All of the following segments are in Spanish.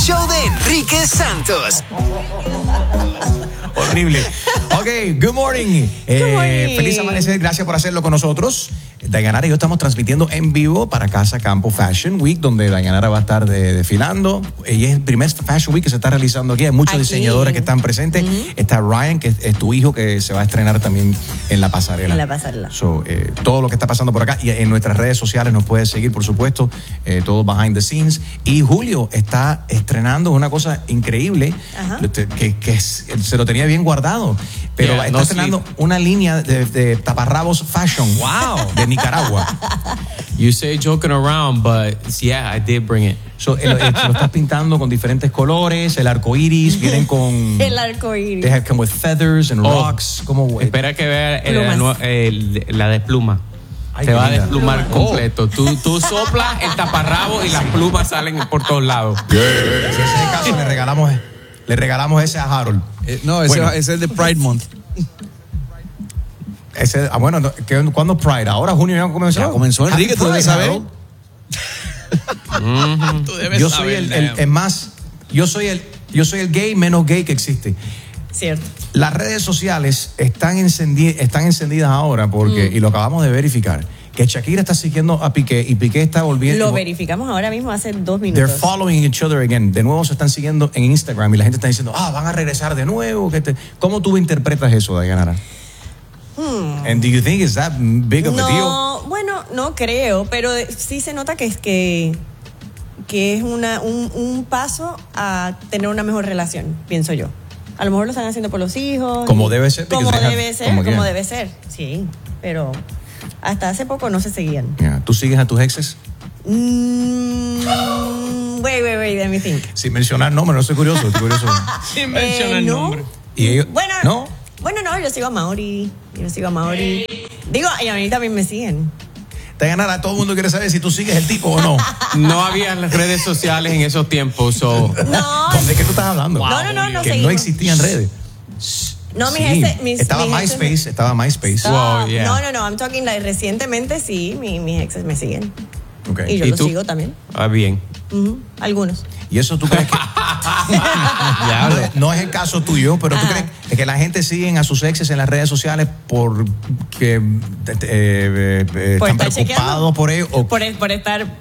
show de Enrique Santos. Horrible. Ok, good morning. Feliz amanecer, gracias por hacerlo con nosotros. Dayanara y yo estamos transmitiendo en vivo para Casa Campo Fashion Week, donde Dayanara va a estar desfilando. Y es el primer Fashion Week que se está realizando aquí. Hay muchos diseñadores que están presentes. Está Ryan, que es tu hijo, que se va a estrenar también en la pasarela. En la pasarela. Todo lo que está pasando por acá. Y en nuestras redes sociales nos puedes seguir, por supuesto, todo behind the scenes. Y Julio está estrenando una cosa increíble, que se lo tenía bien guardado. Pero está estrenando una línea de taparrabos fashion. Wow. De Nicaragua. You say joking around, but yeah, I did bring it. Lo estás pintando con diferentes colores, el arco iris, vienen con... El arco iris. They have come with feathers and rocks. Espera que vea la de pluma. Ay, te va a linda. desplumar completo. Tú soplas el taparrabo y las plumas salen por todos lados. Si ese es el caso, le regalamos ese a Harold. Ese es el de Pride Month. ¿Cuándo Pride? ¿Ahora junio ya comenzó? Ya comenzó, Enrique, tú debes saber. Tú debes saber. Yo soy el gay menos gay que existe. Cierto. Las redes sociales están encendidas ahora porque, y lo acabamos de verificar, que Shakira está siguiendo a Piqué y Piqué está volviendo. Lo verificamos ahora mismo hace 2 minutos. They're following each other again. De nuevo se están siguiendo en Instagram y la gente está diciendo, van a regresar de nuevo. ¿Cómo tú interpretas eso, Dayanara? And do you think it's that big of a deal? No, bueno, no creo, pero sí se nota que es un paso a tener una mejor relación, pienso yo. A lo mejor lo están haciendo por los hijos. Como debe ser. Como debe ser, sí. Pero hasta hace poco no se seguían. Yeah. ¿Tú sigues a tus exes? Wait, let me think. Sin mencionar nombres, no estoy curioso. Sin mencionar el nombre. ¿Y ellos? Bueno, no, yo sigo a Mauri. Digo, y a mí también me siguen. Dayanara, todo el mundo quiere saber si tú sigues el tipo o no. No había las redes sociales en esos tiempos. No. ¿De qué tú estás hablando? No, que seguimos. no existían redes. No, Estaba MySpace. Wow, yeah. No, I'm talking recientemente sí, mis exes me siguen. Okay. Y yo los sigo también. Bien. Algunos. ¿Y eso tú crees que no es el caso tuyo, pero tú crees que la gente sigue a sus exes en las redes sociales porque están preocupados por ello? Porque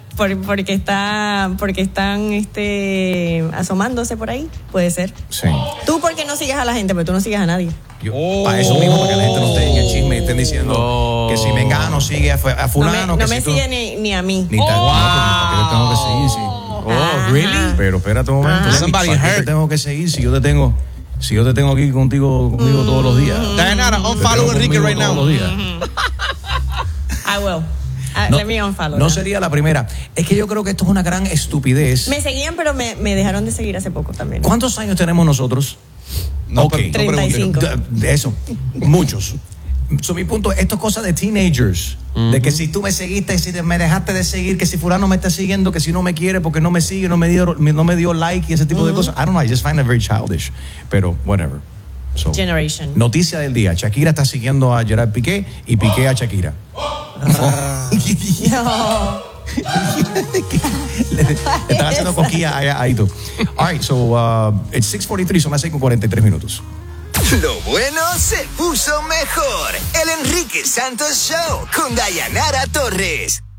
están asomándose por ahí, puede ser. Sí. ¿Tú por qué no sigues a la gente? Porque tú no sigues a nadie. Para eso mismo, para que la gente no esté en el chisme y estén diciendo que si Mengano sigue a fulano. No me sigue ni a mí. Ni tal. ¿Para qué te tengo que seguir? Sí. Really? Pero espérate un momento. ¿Para qué te tengo que seguir si yo te tengo aquí conmigo todos los días? Dayanara, unfollow Enrique right now. Todos los días. I will. Let me unfollow. No sería la primera. Es que yo creo que esto es una gran estupidez. Me seguían, pero me dejaron de seguir hace poco también. ¿Cuántos años tenemos nosotros? No, okay. 35. Eso, muchos. Mi punto, esto es cosa de teenagers. De que si tú me seguiste, si me dejaste de seguir, que si fulano me está siguiendo, que si no me quiere porque no me sigue, no me dio like y ese tipo de cosas. I don't know, I just find it very childish. Pero, whatever. Generation. Noticia del día. Shakira está siguiendo a Gerard Piqué y Piqué a Shakira. Le están haciendo cosquillas ahí tú. All right, so it's 6:43, son las 6:43. Lo bueno se puso mejor. El Enrique Santos Show con Dayanara Torres.